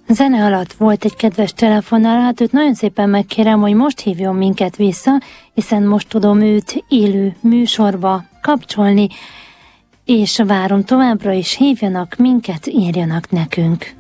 Zene alatt volt egy kedves telefonnál, hát őt nagyon szépen megkérem, hogy most hívjon minket vissza, hiszen most tudom őt élő műsorba kapcsolni, és várom továbbra is, hívjanak minket, írjanak nekünk.